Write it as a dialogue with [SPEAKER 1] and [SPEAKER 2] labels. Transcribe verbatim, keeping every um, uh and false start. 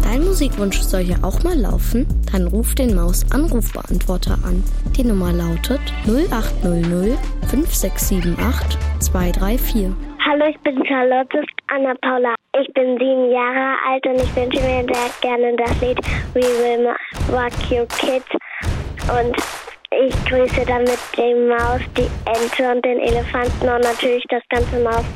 [SPEAKER 1] Dein Musikwunsch soll ja auch mal laufen? Dann ruf den Maus-Anrufbeantworter an. Die Nummer lautet null acht null null fünf sechs sieben acht zwei drei vier.
[SPEAKER 2] Hallo, ich bin Charlotte Anna Paula. Ich bin sieben Jahre alt und ich wünsche mir sehr gerne das Lied We Will Rock You Kids. Und ich grüße damit die Maus, die Ente und den Elefanten und natürlich das ganze Mausteam.